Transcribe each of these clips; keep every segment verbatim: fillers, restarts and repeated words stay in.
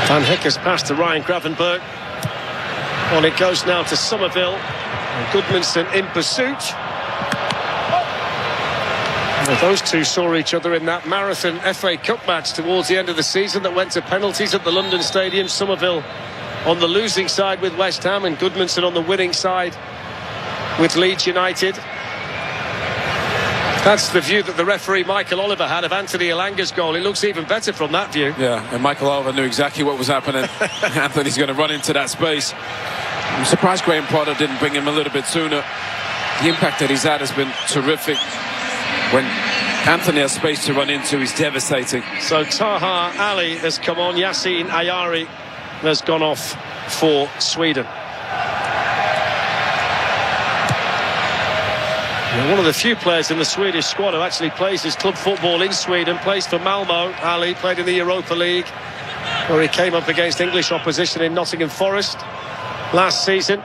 Van Hickers pass to Ryan Gravenberch. On it goes now to Somerville. And Goodmanson in pursuit. Well, those two saw each other in that marathon F A Cup match towards the end of the season that went to penalties at the London Stadium. Somerville on the losing side with West Ham and Goodmanson on the winning side with Leeds United. That's the view that the referee Michael Oliver had of Anthony Elanga's goal. It looks even better from that view. Yeah, and Michael Oliver knew exactly what was happening. Anthony's going to run into that space. I'm surprised Graham Potter didn't bring him a little bit sooner. The impact that he's had has been terrific. When Anthony has space to run into, he's devastating. So Taha Ali has come on. Yassine Ayari has gone off for Sweden. One of the few players in the Swedish squad who actually plays his club football in Sweden, plays for Malmo. Ali played in the Europa League, where he came up against English opposition in Nottingham Forest last season.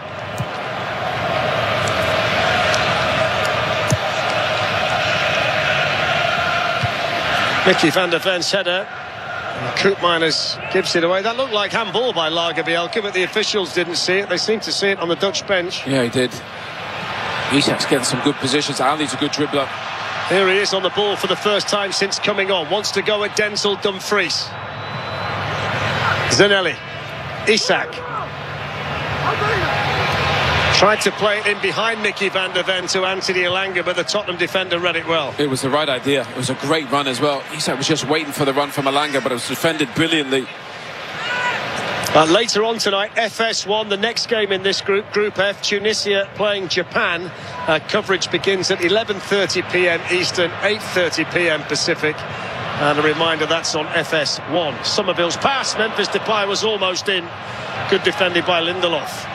Mickey van der Ven's header. Koopmeiners gives it away. That looked like handball by Lagerbielke, but the officials didn't see it. They seemed to see it on the Dutch bench. Yeah, he did. Isak's getting some good positions. Ali's a good dribbler. Here he is on the ball for the first time since coming on. Wants to go at Denzel Dumfries. Zanelli. Isak. Tried to play it in behind Mickey van der Ven to Anthony Elanga, but the Tottenham defender read it well. It was the right idea. It was a great run as well. Isak was just waiting for the run from Elanga, but it was defended brilliantly. Uh, later on tonight, F S one, the next game in this group, Group F, Tunisia playing Japan. Uh, coverage begins at eleven thirty p m Eastern, eight thirty p m Pacific. And a reminder, that's on F S one. Somerville's pass, Memphis Depay was almost in. Good defended by Lindelof.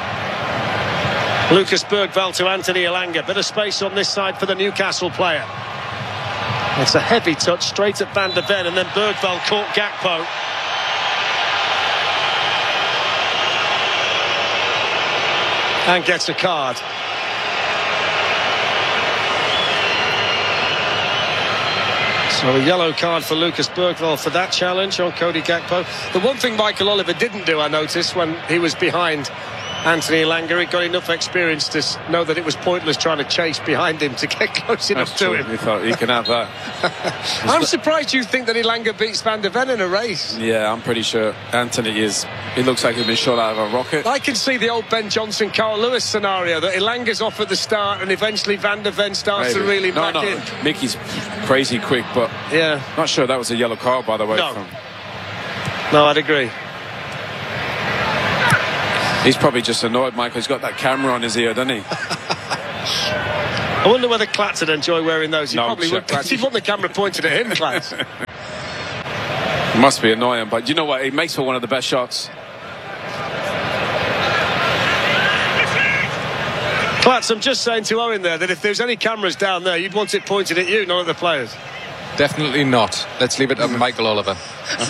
Lucas Bergvall to Anthony Elanga. Bit of space on this side for the Newcastle player. It's a heavy touch straight at Van der Ven, and then Bergvall caught Gakpo. And gets a card. So a yellow card for Lucas Bergvall for that challenge on Cody Gakpo. The one thing Michael Oliver didn't do, I noticed, when he was behind Anthony Elanga, he got enough experience to know that it was pointless trying to chase behind him to get close enough That's to true. him. He thought he can have that. I'm surprised you think that Elanga beats Van der Ven in a race. Yeah, I'm pretty sure Anthony is. He looks like he's been shot out of a rocket. I can see the old Ben Johnson, Carl Lewis scenario, that Elanga's off at the start and eventually Van der Ven starts Maybe. to really no, back no. in. Mickey's crazy quick, but yeah, not sure that was a yellow card, by the way. No, from... no, I'd agree. He's probably just annoyed, Michael. He's got that camera on his ear, doesn't he? I wonder whether Klatz would enjoy wearing those. He No, probably sure. would. He'd want the camera pointed at him, Klatz. Must be annoying, but you know what? He makes for one of the best shots. Klatz, I'm just saying to Owen there that if there's any cameras down there, you'd want it pointed at you, not at the players. Definitely not. Let's leave it to Michael Oliver.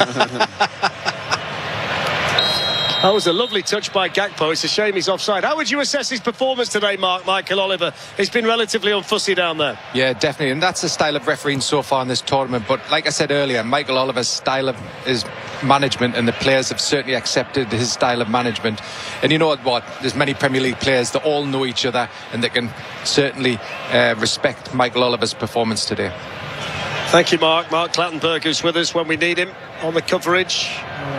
That was a lovely touch by Gakpo. It's a shame he's offside. How would you assess his performance today, Mark, Michael Oliver? He's been relatively unfussy down there. Yeah, definitely. And that's the style of refereeing so far in this tournament. But like I said earlier, Michael Oliver's style of his management, and the players have certainly accepted his style of management. And you know what? There's many Premier League players that all know each other and they can certainly uh, respect Michael Oliver's performance today. Thank you, Mark. Mark Clattenburg, who's with us when we need him on the coverage.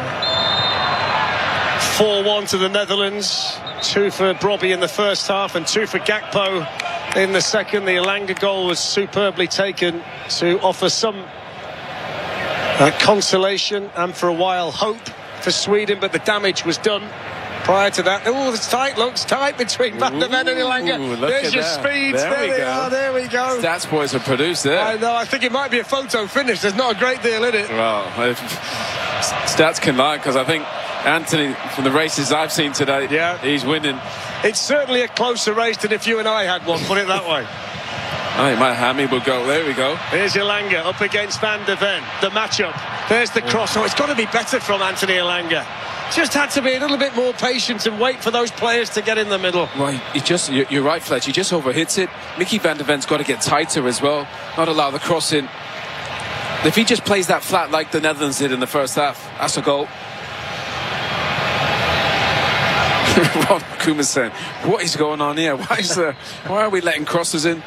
four one to the Netherlands. Two for Brobby in the first half and two for Gakpo in the second. The Elanga goal was superbly taken to offer some uh, consolation and for a while hope for Sweden, but the damage was done prior to that. Oh, it's tight, looks tight between Van der Ven and Elanga. There's your that. speeds. There, There, we they go. are. There we go. Stats boys have produced there. I know. I think it might be a photo finish. There's not a great deal in it. Well, if stats can lie, because I think Anthony, from the races I've seen today, yeah, he's winning. It's certainly a closer race than if you and I had one, put it that way. Oh, my hammy will go. There we go. Here's Elanga up against Van der Ven. The matchup. There's the cross. Oh, it's got to be better from Anthony Elanga. Just had to be a little bit more patient and wait for those players to get in the middle. Well, he just, you're right, Fletch. He just overhits it. Mickey van der Ven's got to get tighter as well. Not allow the cross in. If he just plays that flat like the Netherlands did in the first half, that's a goal. Ron Koeman saying, what is going on here? Why is there, why are we letting crosses in?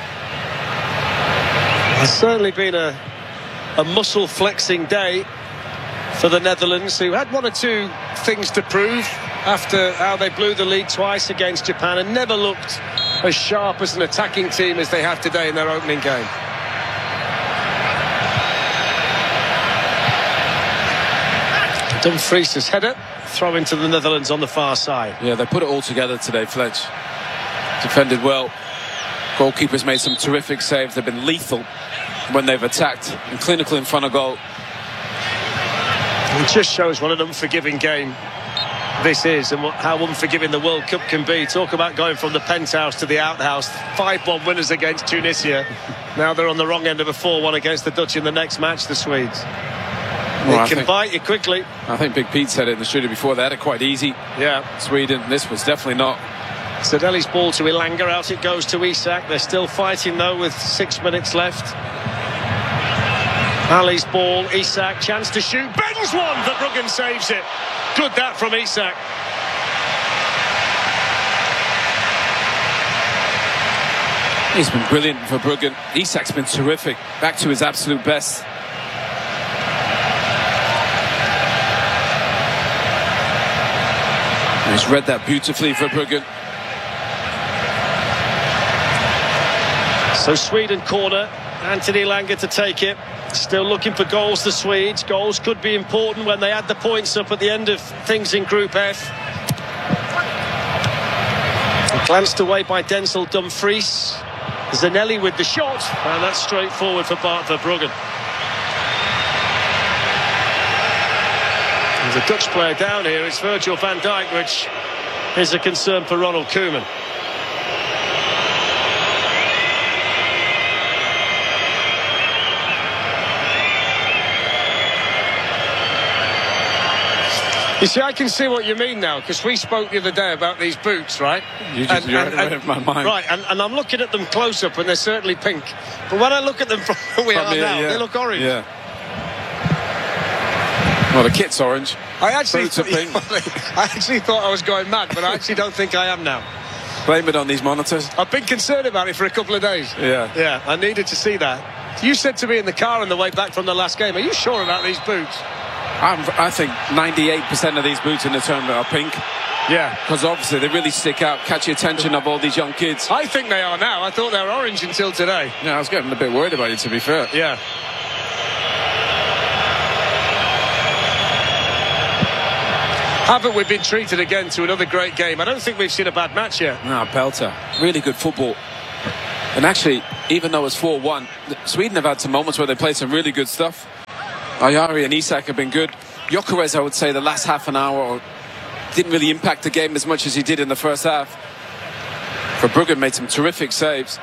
It's certainly been a, a muscle flexing day for the Netherlands, who had one or two things to prove after how they blew the lead twice against Japan and never looked as sharp as an attacking team as they have today in their opening game. Dumfries' header, throw into the Netherlands on the far side. Yeah, they put it all together today, Fletch. Defended well. Goalkeepers made some terrific saves. They've been lethal when they've attacked and clinical in front of goal. It just shows what an unforgiving game this is and what, how unforgiving the World Cup can be. Talk about going from the penthouse to the outhouse. five one winners against Tunisia. Now they're on the wrong end of a four one against the Dutch in the next match, the Swedes. Well, It can think, bite you quickly. I think Big Pete said it in the studio before. They had it quite easy. Yeah. Sweden, this was definitely not. Sadelli's ball to Elanga, out it goes to Isak. They're still fighting though with six minutes left. Ali's ball, Isak, chance to shoot, bends one, Verbruggen saves it. Good that from Isak. He's been brilliant for Verbruggen. Isak's been terrific, back to his absolute best. He's read that beautifully for Verbruggen. So Sweden corner, Anthony Elanga to take it. Still looking for goals, the Swedes. Goals could be important when they add the points up at the end of things in Group F. Glanced away by Denzel Dumfries. Zanelli with the shot, and that's straightforward for Bart Verbruggen. There's a Dutch player down here, it's Virgil van Dijk, which is a concern for Ronald Koeman. You see, I can see what you mean now, because we spoke the other day about these boots, right? You just, and, you're and, out and, of my mind. Right, and, and I'm looking at them close up, and they're certainly pink. But when I look at them from where we From are here, now, yeah. they look orange. Yeah. Well, the kit's orange. I actually, Boots are thought, pink. I actually thought I was going mad, but I actually don't think I am now. Blame it on these monitors. I've been concerned about it for a couple of days. Yeah. Yeah, I needed to see that. You said to me in the car on the way back from the last game, are you sure about these boots? I'm, I think ninety-eight percent of these boots in the tournament are pink. Yeah. Because obviously they really stick out, catch the attention of all these young kids. I think they are now. I thought they were orange until today. Yeah, I was getting a bit worried about you, to be fair. Yeah. Haven't we been treated again to another great game? I don't think we've seen a bad match yet. No, Pelter. Really good football. And actually, even though it's four one, Sweden have had some moments where they played some really good stuff. Ayari and Isak have been good. Gyökeres, I would say, the last half an hour didn't really impact the game as much as he did in the first half. Verbruggen made some terrific saves.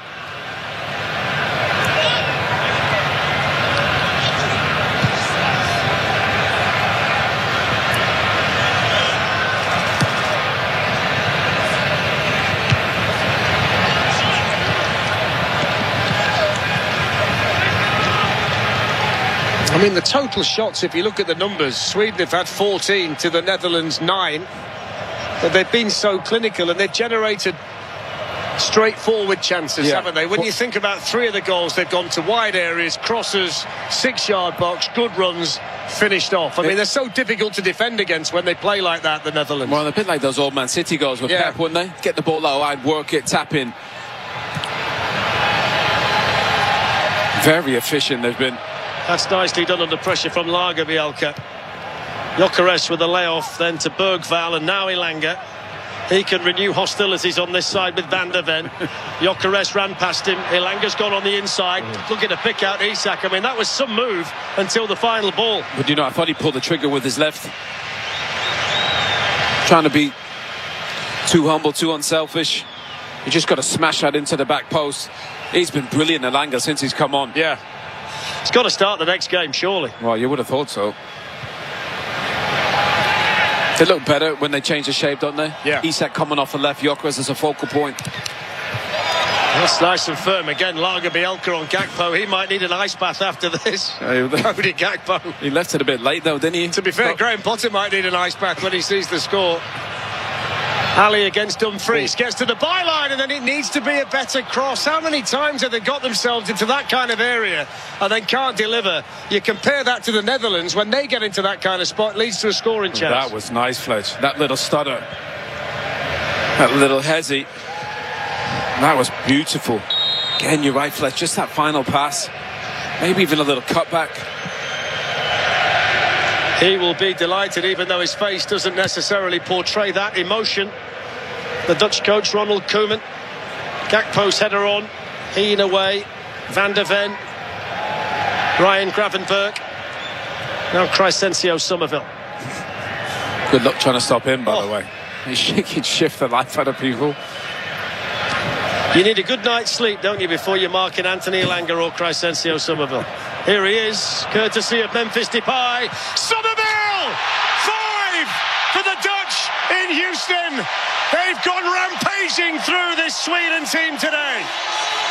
I mean, the total shots, if you look at the numbers, Sweden have had fourteen to the Netherlands nine. But they've been so clinical and they've generated straightforward chances, Yeah. haven't they? When you think about three of the goals, they've gone to wide areas, crosses, six-yard box, good runs, finished off. I mean, they're so difficult to defend against when they play like that, the Netherlands. Well, a bit like those old Man City goals with Yeah. Pep, wouldn't they? Get the ball out wide, work it, tap in. Very efficient they've been. That's nicely done under pressure from Lagerbielke. Gyökeres with a layoff, then to Bergvall, and now Elanga. He can renew hostilities on this side with Van der Ven. Gyökeres ran past him. Elanga's gone on the inside, looking to pick out Isak. I mean, that was some move until the final ball. But you know, I thought he pulled the trigger with his left. Trying to be too humble, too unselfish. You just got to smash that into the back post. He's been brilliant, Elanga, since he's come on. Yeah. He's got to start the next game, surely. Well, you would have thought so. They look better when they change the shape, don't they? Yeah. Isak coming off the left, Gyökeres as a focal point. That's nice and firm. Again, Lagerbielke on Gakpo. He might need an ice bath after this. Cody Gakpo. He left it a bit late, though, didn't he? To be fair, But Graham Potter might need an ice bath when he sees the score. Ali against Dumfries, gets to the byline and then it needs to be a better cross. How many times have they got themselves into that kind of area and then can't deliver? You compare that to the Netherlands, when they get into that kind of spot, leads to a scoring chance. That was nice, Fletch. That little stutter, that little hezzy, that was beautiful. Again, you're right, Fletch, just that final pass, maybe even a little cutback. He will be delighted, even though his face doesn't necessarily portray that emotion. The Dutch coach, Ronald Koeman. Gakpo's header on. Heen away. Van der Ven. Ryan Gravenberg. Now Crescencio Somerville. Good luck trying to stop him, by Oh. the way. He can shift the life out of people. You need a good night's sleep, don't you, before you're marking Anthony Elanga or Crescencio Somerville. Here he is, courtesy of Memphis Depay. Somerville! Five for the Dutch in Houston. They've gone rampaging through this Sweden team today.